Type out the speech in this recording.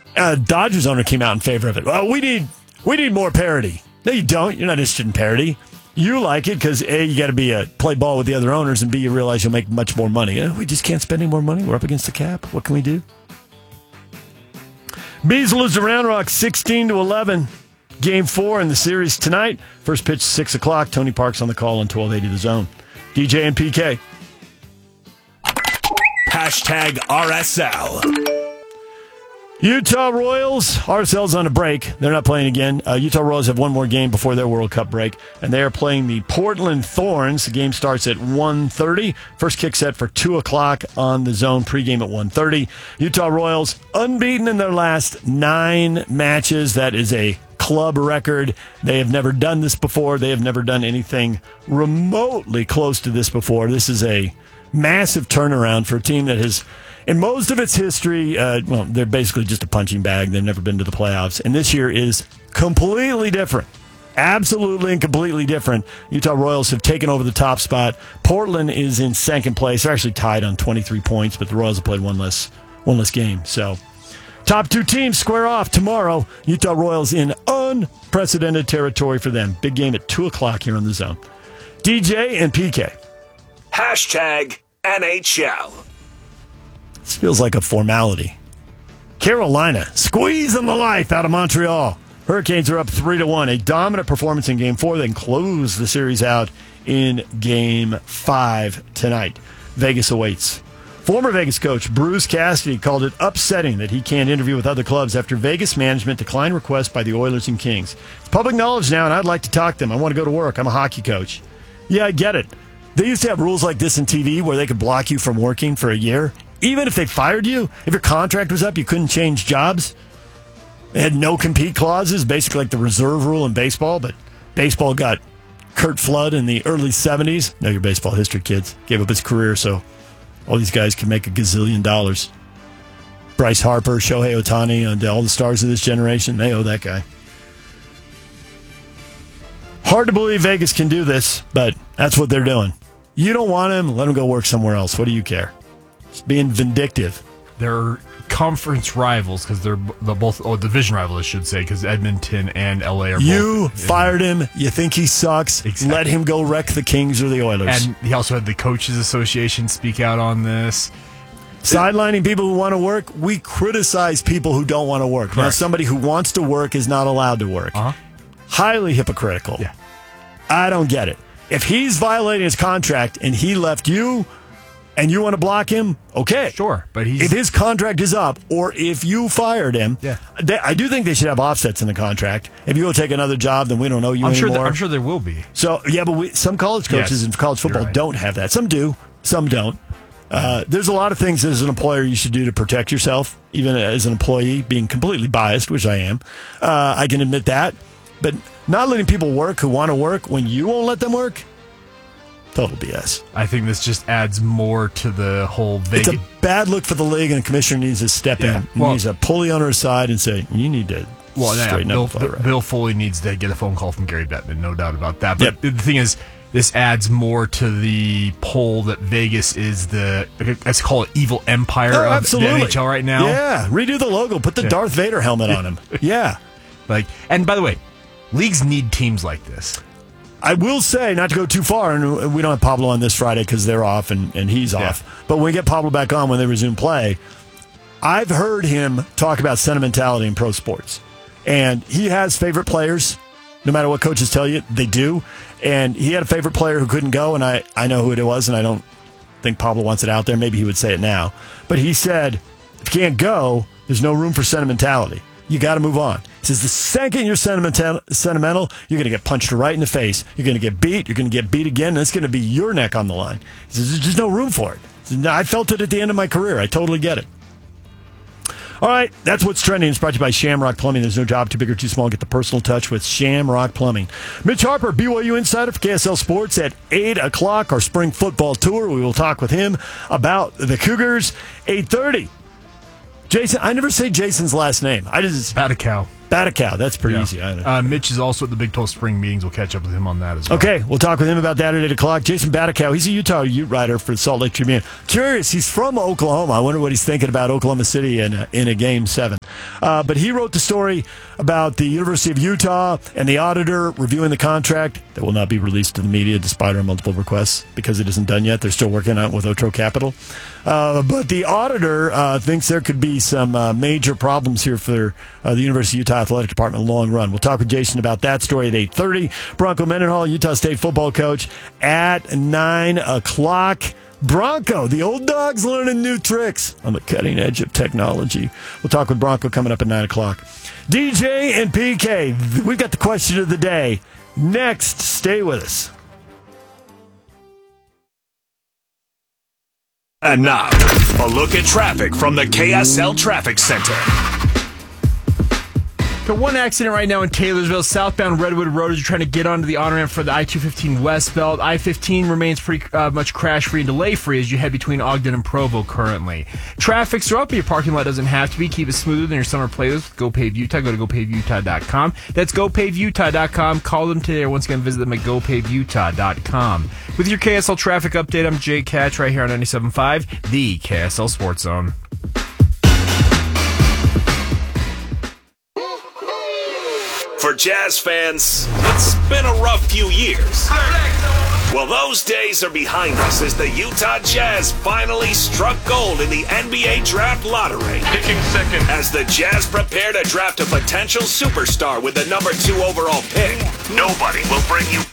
Dodgers owner came out in favor of it. Well, we need more parity. No, you don't. You're not interested in parity. You like it because A, you got to play ball with the other owners, and B, you realize you'll make much more money. We just can't spend any more money. We're up against the cap. What can we do? Bees lose to Round Rock 16-11. Game 4 in the series tonight. First pitch 6 o'clock. Tony Park's on the call on 1280 The Zone. DJ and PK. Hashtag RSL. Utah Royals, RSL's on a break. They're not playing again. Utah Royals have one more game before their World Cup break, and they are playing the Portland Thorns. The game starts at 1:30. First kick set for 2 o'clock on The Zone. Pregame at 1:30. Utah Royals unbeaten in their last 9 matches. That is a club record. They have never done this before. They have never done anything remotely close to this before. This is a massive turnaround for a team that has, in most of its history, they're basically just a punching bag. They've never been to the playoffs. And this year is completely different. Absolutely and completely different. Utah Royals have taken over the top spot. Portland is in second place. They're actually tied on 23 points, but the Royals have played one less game. So, top 2 teams square off tomorrow. Utah Royals in unprecedented territory for them. Big game at 2 o'clock here on The Zone. DJ and PK. Hashtag NHL. This feels like a formality. Carolina squeezing the life out of Montreal. Hurricanes are up 3-1. A dominant performance in Game 4. They can close the series out in Game 5 tonight. Vegas awaits. Former Vegas coach Bruce Cassidy called it upsetting that he can't interview with other clubs after Vegas management declined requests by the Oilers and Kings. It's public knowledge now, and I'd like to talk to them. I want to go to work. I'm a hockey coach. Yeah, I get it. They used to have rules like this in TV where they could block you from working for a year. Even if they fired you, if your contract was up, you couldn't change jobs. They had no compete clauses, basically like the reserve rule in baseball, but baseball got Curt Flood in the early 70s. Know your baseball history, kids. Gave up his career so all these guys could make $1 gazillion. Bryce Harper, Shohei Ohtani, and all the stars of this generation, they owe that guy. Hard to believe Vegas can do this, but that's what they're doing. You don't want him, let him go work somewhere else. What do you care? It's being vindictive. They're conference rivals because they're both division rivals, I should say, because Edmonton and LA are both. You fired him. You think he sucks. Exactly. Let him go wreck the Kings or the Oilers. And he also had the Coaches Association speak out on this. Sidelining people who want to work. We criticize people who don't want to work. Now, somebody who wants to work is not allowed to work. Highly hypocritical. Yeah. I don't get it. If he's violating his contract and he left you and you want to block him, okay. Sure. But if his contract is up or if you fired him, I do think they should have offsets in the contract. If you go take another job, then we don't know you anymore. I'm sure there will be. So, yeah, but some college coaches in college football don't have that. Some do. Some don't. There's a lot of things as an employer you should do to protect yourself, even as an employee, being completely biased, which I am. I can admit that. But not letting people work who want to work when you won't let them work, total BS. I think this just adds more to the whole Vegas. It's a bad look for the league, and the commissioner needs to step in. He needs to pull the owner aside and say, you need to straighten up. Bill Foley needs to get a phone call from Gary Bettman, no doubt about that. But the thing is, this adds more to the poll that Vegas is let's call it evil empire of the NHL right now. Yeah, redo the logo. Put the Darth Vader helmet on him. Yeah. And by the way, leagues need teams like this. I will say, not to go too far, and we don't have Pablo on this Friday because they're off and he's off, but when we get Pablo back on when they resume play, I've heard him talk about sentimentality in pro sports. And he has favorite players, no matter what coaches tell you, they do. And he had a favorite player who couldn't go, and I know who it was, and I don't think Pablo wants it out there. Maybe he would say it now. But he said, if you can't go, there's no room for sentimentality. You got to move on. He says the second you're sentimental, you're going to get punched right in the face. You're going to get beat. You're going to get beat again. And it's going to be your neck on the line. He says there's just no room for it. He says, I felt it at the end of my career. I totally get it. All right, that's what's trending. It's brought to you by Shamrock Plumbing. There's no job too big or too small. Get the personal touch with Shamrock Plumbing. Mitch Harper, BYU Insider for KSL Sports at 8 o'clock, our spring football tour. We will talk with him about the Cougars. 8:30. Jason, I never say Jason's last name. Batacow. Batacow, that's pretty easy. I know. Mitch is also at the Big 12 spring meetings. We'll catch up with him on that as well. Okay, we'll talk with him about that at 8 o'clock. Jason Batacow, he's a Utah Ute writer for the Salt Lake Tribune. Curious, he's from Oklahoma. I wonder what he's thinking about Oklahoma City in a Game 7. But he wrote the story about the University of Utah and the auditor reviewing the contract that will not be released to the media despite our multiple requests because it isn't done yet. They're still working on it with Otro Capital. But the auditor thinks there could be some major problems here for the University of Utah Athletic Department long run. We'll talk with Jason about that story at 8:30. Bronco Mendenhall, Utah State football coach, at 9 o'clock. Bronco, the old dog's learning new tricks on the cutting edge of technology. We'll talk with Bronco coming up at 9 o'clock. DJ and PK, we've got the question of the day. Next, stay with us. And now, a look at traffic from the KSL Traffic Center. Got one accident right now in Taylorsville, southbound Redwood Road as you're trying to get onto the on-ramp for the I-215 westbound. I-15 remains pretty much crash-free and delay-free as you head between Ogden and Provo currently. Traffic's up, but your parking lot doesn't have to be. Keep it smoother than your summer playlist with GoPave Utah. Go to GoPaveUtah.com. That's GoPaveUtah.com. Call them today or once again visit them at GoPaveUtah.com. With your KSL traffic update, I'm Jay Catch right here on 97.5, the KSL Sports Zone. For Jazz fans, it's been a rough few years. Well, those days are behind us as the Utah Jazz finally struck gold in the NBA Draft Lottery. Picking second. As the Jazz prepare to draft a potential superstar with the number 2 overall pick, nobody will bring you